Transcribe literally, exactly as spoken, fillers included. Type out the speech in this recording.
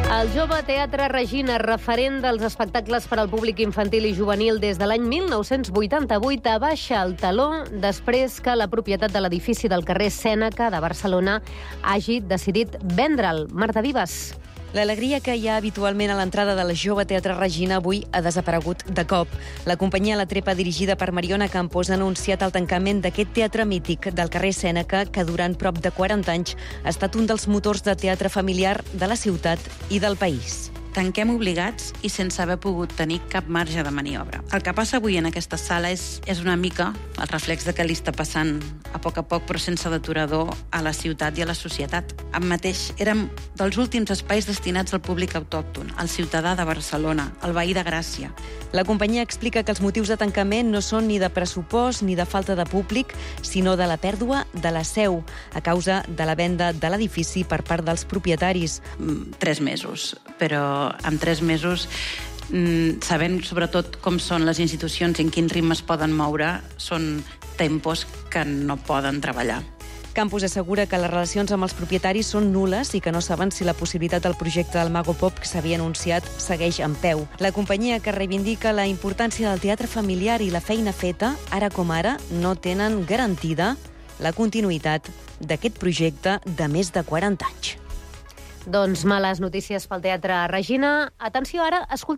El Jove Teatre Regina, referent dels espectacles per al públic infantil i juvenil des de l'any mil nou-cents vuitanta-vuit, abaixa el taló després que la propietat de l'edifici del carrer Sèneca de Barcelona hagi decidit vendre'l. Marta Vives. L'alegria que hi ha habitualment a l'entrada del Jove Teatre Regina avui ha desaparegut de cop. La companyia La Trepa, dirigida per Mariona Campos, ha anunciat el tancament d'aquest teatre mític del carrer Sèneca, que durant prop de quaranta anys ha estat un dels motors de teatre familiar de la ciutat i del país. Tanquem obligats i sense haver pogut tenir cap marge de maniobra. El que passa avui en aquesta sala és, és una mica el reflex de què li està passant a poc a poc, però sense deturador, a la ciutat i a la societat. Amb mateix, érem dels últims espais destinats al públic autòcton, al ciutadà de Barcelona, al veí de Gràcia. La companyia explica que els motius de tancament no són ni de pressupost ni de falta de públic, sinó de la pèrdua de la seu, a causa de la venda de l'edifici per part dels propietaris. Mm, tres mesos, però en tres mesos, mm, sabent sobretot com són les institucions i en quin ritme es poden moure, són tempos que no poden treballar. Campos assegura que les relacions amb els propietaris són nules i que no saben si la possibilitat del projecte del Mago Pop que s'havia anunciat segueix en peu. La companyia, que reivindica la importància del teatre familiar i la feina feta, ara com ara no tenen garantida la continuïtat d'aquest projecte de més de quaranta anys. Doncs males notícies pel Teatre Regina. Atenció, ara, escoltem